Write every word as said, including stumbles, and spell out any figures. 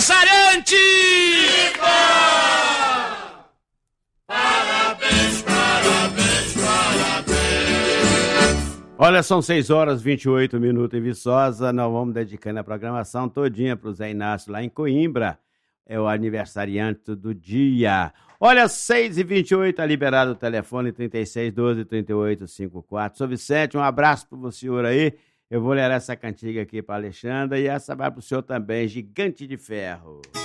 aniversariante! Parabéns, parabéns, parabéns. Olha, são seis horas e vinte e oito minutos em Viçosa. Nós vamos dedicando a programação todinha para o Zé Inácio lá em Coimbra. É o aniversariante do dia. Olha, seis e vinte e oito, tá liberado o telefone trinta e seis, doze, trinta e oito, cinquenta e quatro. Sou Vicente, um abraço para o senhor aí. Eu vou ler essa cantiga aqui para Alexandra e essa vai para o senhor também, Gigante de Ferro.